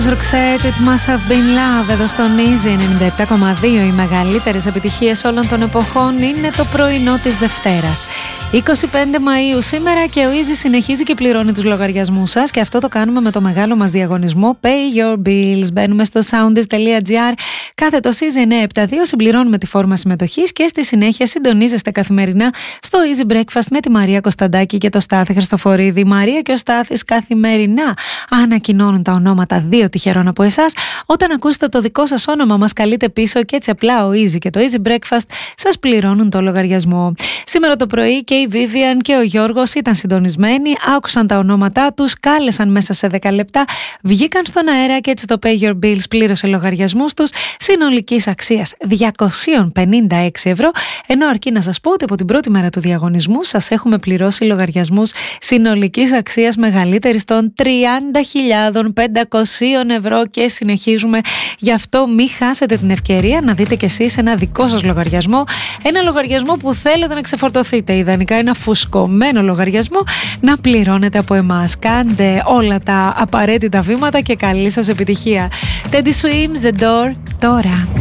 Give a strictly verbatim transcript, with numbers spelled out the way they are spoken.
Roxette, It Must Have Been Love, εδώ στον Easy ενενήντα επτά κόμμα δύο. Οι μεγαλύτερες επιτυχίες όλων των εποχών είναι το πρωινό της Δευτέρας, είκοσι πέντε Μαΐου σήμερα, και ο Easy συνεχίζει και πληρώνει τους λογαριασμούς σας, και αυτό το κάνουμε με το μεγάλο μας διαγωνισμό Pay Your Bills. Μπαίνουμε στο soundis τελεία gr, κάθετο Easy εννιακόσια εβδομήντα δύο, συμπληρώνουμε τη φόρμα συμμετοχής και στη συνέχεια συντονίζεστε καθημερινά στο Easy Breakfast με τη Μαρία Κωνσταντάκη και το Στάθη Χριστοφορίδη. Η Μαρία και ο Στάθης καθημερινά ανακοινώνουν τα ονόματα δύο τυχερών από εσάς. Όταν ακούσετε το δικό σας όνομα, μας καλείτε πίσω και έτσι απλά ο Easy και το Easy Breakfast σας πληρώνουν το λογαριασμό. Σήμερα το πρωί και η Vivian και ο Γιώργος ήταν συντονισμένοι, άκουσαν τα ονόματά τους, κάλεσαν μέσα σε δέκα λεπτά, βγήκαν στον αέρα και έτσι το Pay Your Bills πλήρωσε λογαριασμούς τους συνολικής αξίας διακόσια πενήντα έξι ευρώ, ενώ αρκεί να σας πω ότι από την πρώτη μέρα του διαγωνισμού σας έχουμε πληρώσει λογαριασμούς συνολικής αξίας μεγαλύτερης των τριάντα χιλιάδες πεντακόσια ευρώ και συνεχίζουμε. Γι' αυτό μην χάσετε την ευκαιρία να δείτε κι εσείς ένα δικό σας λογαριασμό, ένα λογαριασμό που θέλετε να ξεφορτωθείτε, ιδανικά ένα φουσκωμένο λογαριασμό να πληρώνετε από εμάς. Κάντε όλα τα απαραίτητα βήματα και καλή σας επιτυχία. Teddy Swims, The Door, τώρα.